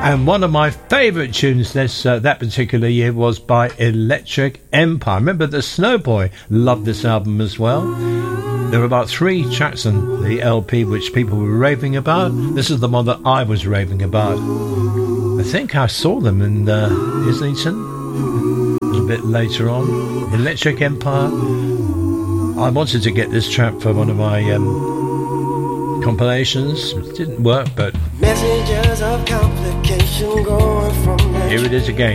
And one of my favourite tunes that particular year was by Electric Empire. Remember the Snowboy loved this album as well. There were about 3 tracks on the LP which people were raving about. This is the one that I was raving about. I think I saw them in Islington a bit later on. Electric Empire. I wanted to get this track for one of my compilations. It didn't work, but messages of complication going from here it is again.